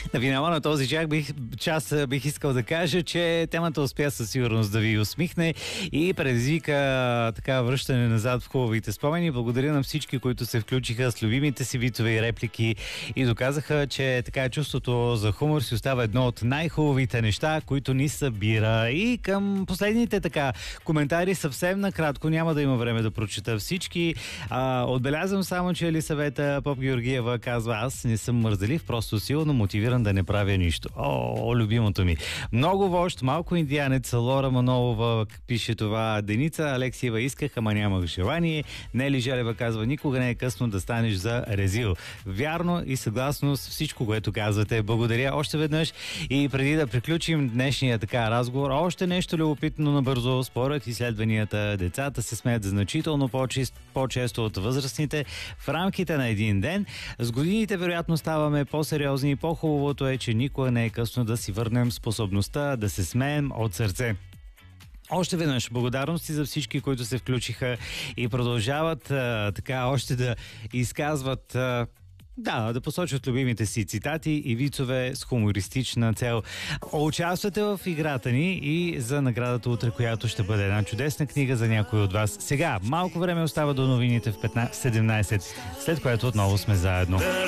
На финала на този час бих искал да кажа, че темата успя със сигурност да ви усмихне и предизвика така връщане назад в хубавите спомени. Благодаря на всички, които се включиха с любимите си вицове и реплики и доказаха, че така чувството за хумор си остава едно от най-хубавите неща, които ни събира. И към последните така коментари съвсем накратко, няма да има време да прочета всички. Отбелязвам само, че Елисавета Попгеоргиева казва: аз не съм мързелив, просто силно мотивиран да не правя нищо. О, любимото ми. Много вожд, малко индианец. Лора Манолова пише това. Деница Алексиева: исках, ама нямах желание. Нели Желева казва: никога не е късно да станеш за резил. Вярно и съгласно с всичко, което казвате. Благодаря още веднъж. И преди да приключим днешния така разговор, още нещо любопитно набързо. Според изследванията, децата се смеят значително по-често от възрастните в рамките на един ден. С годините вероятно ставаме по-сериозни и по-хубавото е, че никога не е късно да си върнем способността да се смеем от сърце. Още веднъж благодарности за всички, които се включиха и продължават така още да изказват да посочват любимите си цитати и вицове с хумористична цел. Участвате в играта ни и за наградата утре, която ще бъде една чудесна книга за някой от вас. Сега малко време остава до новините в 17, след което отново сме заедно.